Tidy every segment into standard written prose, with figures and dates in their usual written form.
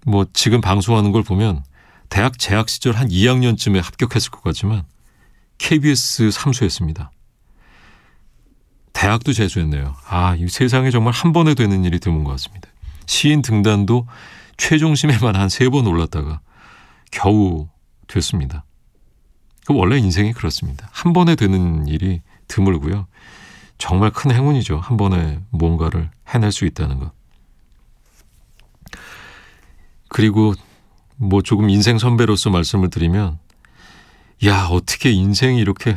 뭐 지금 방송하는 걸 보면 대학 재학 시절 한 2학년쯤에 합격했을 것 같지만 KBS 삼수했습니다. 대학도 재수했네요. 이 세상에 정말 한 번에 되는 일이 드문 것 같습니다. 시인 등단도 최종심에만 한 3번 올랐다가 겨우 됐습니다. 원래 인생이 그렇습니다. 한 번에 되는 일이 드물고요. 정말 큰 행운이죠. 한 번에 뭔가를 해낼 수 있다는 것. 그리고 뭐 조금 인생 선배로서 말씀을 드리면, 야, 어떻게 인생이 이렇게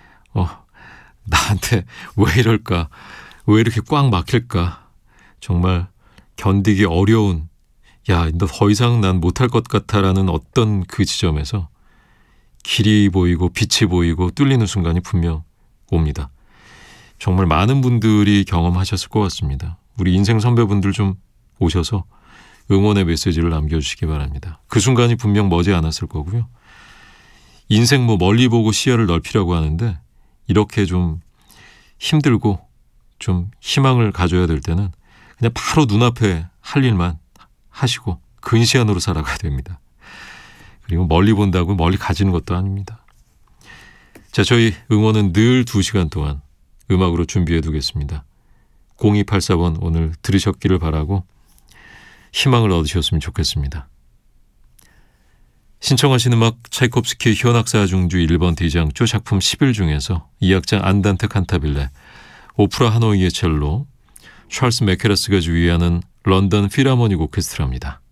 나한테 왜 이럴까, 왜 이렇게 꽉 막힐까, 정말 견디기 어려운, 야, 너 더 이상 난 못할 것 같아라는 어떤 그 지점에서 길이 보이고 빛이 보이고 뚫리는 순간이 분명 옵니다. 정말 많은 분들이 경험하셨을 것 같습니다. 우리 인생 선배분들 좀 오셔서 응원의 메시지를 남겨주시기 바랍니다. 그 순간이 분명 머지 않았을 거고요. 인생 뭐 멀리 보고 시야를 넓히라고 하는데, 이렇게 좀 힘들고 좀 희망을 가져야 될 때는 그냥 바로 눈앞에 할 일만 하시고 근시안으로 살아가야 됩니다. 그리고 멀리 본다고 멀리 가지는 것도 아닙니다. 자, 저희 응원은 늘 2시간 동안 음악으로 준비해 두겠습니다. 0284번 오늘 들으셨기를 바라고 희망을 얻으셨으면 좋겠습니다. 신청하신 음악 차이콥스키의 현악사중주 1번 대장조 작품 10일 중에서 2악장 안단테 칸타빌레, 오프라 하노이의 첼로, 찰스 메케라스가 주의하는 런던 필하모닉 오케스트라입니다.